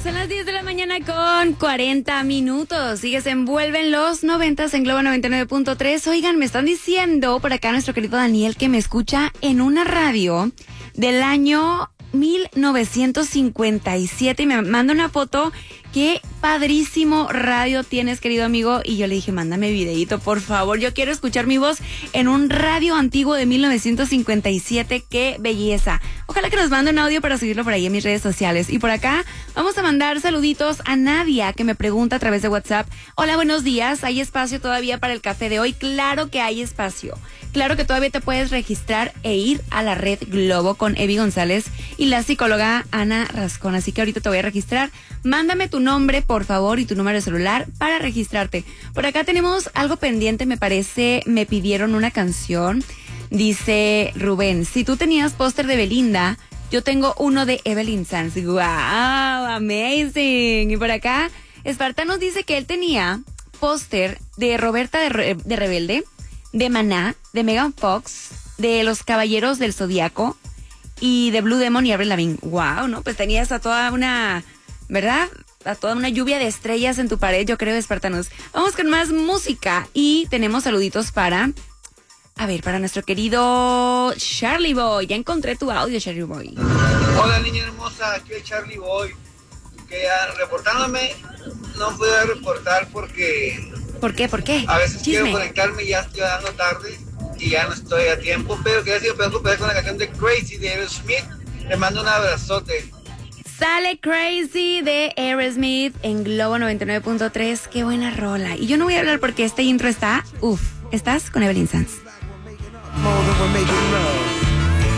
Son las 10 de la mañana con 40 minutos. Sigues envuelven los 90 en Globo 99.3. Oigan, me están diciendo por acá nuestro querido Daniel que me escucha en una radio del año 1957 y me manda una foto. Qué padrísimo radio tienes, querido amigo. Y yo le dije, mándame videíto, por favor. Yo quiero escuchar mi voz en un radio antiguo de 1957. ¡Qué belleza! Ojalá que nos mande un audio para seguirlo por ahí en mis redes sociales. Y por acá vamos a mandar saluditos a Nadia, que me pregunta a través de WhatsApp. Hola, buenos días. ¿Hay espacio todavía para el café de hoy? Claro que hay espacio. Claro que todavía te puedes registrar e ir a la red Globo con Evi González y la psicóloga Ana Rascón. Así que ahorita te voy a registrar. Mándame tu nombre, por favor, y tu número de celular para registrarte. Por acá tenemos algo pendiente, me parece. Me pidieron una canción. Dice Rubén, si tú tenías póster de Belinda, yo tengo uno de Evelyn Sanz. ¡Wow! ¡Amazing! Y por acá, Espartanos dice que él tenía póster de Roberta de Rebelde, de Maná, de Megan Fox, de Los Caballeros del Zodiaco y de Blue Demon y Avril Lavigne. ¡Wow! ¿No? Pues tenías a toda una... ¿verdad? A toda una lluvia de estrellas en tu pared, yo creo, Espartanos. Vamos con más música y tenemos saluditos para... A ver, para nuestro querido Charlie Boy. Ya encontré tu audio, Charlie Boy. Hola, niña hermosa, aquí es Charlie Boy. Que reportándome, no puedo reportar porque... ¿Por qué? ¿Por qué? A veces Chisme. quiero conectarme y ya estoy dando tarde y ya no estoy a tiempo, pero que ya sido preocupado con la canción de Crazy de Aerosmith. Le mando un abrazote. Sale Crazy de Aerosmith en Globo 99.3. Qué buena rola. Y yo no voy a hablar porque este intro está... Uf, estás con Evelyn Sanz. More than we're making love.